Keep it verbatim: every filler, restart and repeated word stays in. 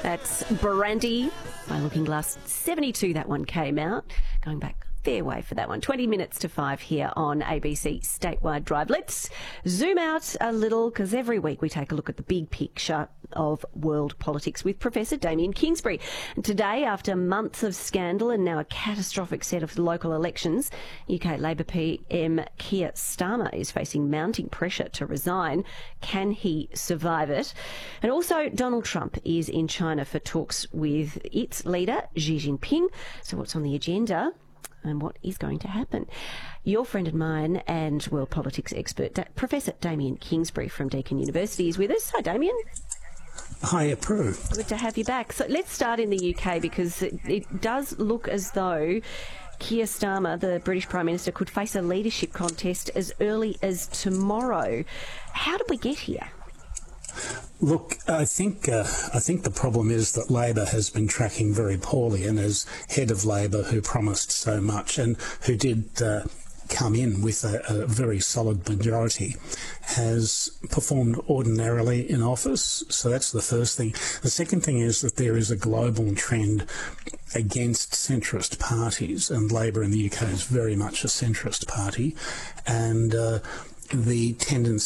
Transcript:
That's Brandy by Looking Glass. seventy-two that one came out. Going back fair way for that one. twenty minutes to five here on A B C Statewide Drive. Let's zoom out a little because every week we take a look at the big picture of world politics with Professor Damien Kingsbury. And today, after months of scandal and now a catastrophic set of local elections, U K Labor P M Keir Starmer is facing mounting pressure to resign. Can he survive it? And also, Donald Trump is in China for talks with its leader, Xi Jinping. So what's on the agenda? And what is going to happen? Your friend and mine and world politics expert, da- Professor Damien Kingsbury from Deakin University is with us. Hi, Damien. Hi, Prue. Good to have you back. So let's start in the U K because it, it does look as though Keir Starmer, the British Prime Minister, could face a leadership contest as early as tomorrow. How did we get here? Look, I think uh, I think the problem is that Labor has been tracking very poorly, and as head of Labor, who promised so much and who did uh, come in with a, a very solid majority, has performed ordinarily in office. So that's the first thing. The second thing is that there is a global trend against centrist parties, and Labor in the U K is very much a centrist party, and uh, the tendency